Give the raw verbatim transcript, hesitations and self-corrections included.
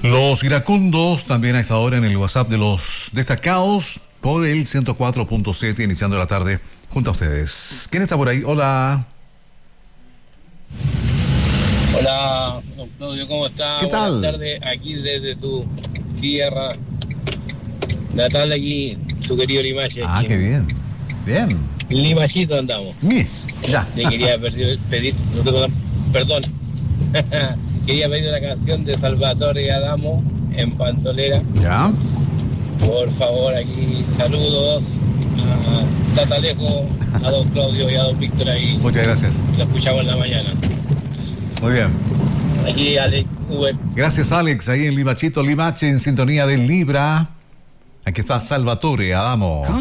Los iracundos también a esta hora en el WhatsApp de los destacados por el ciento cuatro punto siete, iniciando la tarde junto a ustedes. ¿Quién está por ahí? Hola. Hola, don Claudio, ¿cómo está? ¿Qué tal? Buenas tardes, aquí desde su tierra natal, aquí, su querido Limache. Ah, aquí. qué bien. Bien. Limachito andamos. Mis. Ya. Le quería pedir, pedir perdón, quería pedir una canción de Salvatore Adamo en Pantolera. Ya. Por favor, aquí saludos a Tatalejo, a don Claudio y a don Víctor ahí. Muchas gracias. Lo escuchamos en la mañana. Muy bien. Aquí Alex Uber. Gracias, Alex. Ahí en Limachito, Limache, en sintonía de Libra. Aquí está Salvatore Adamo.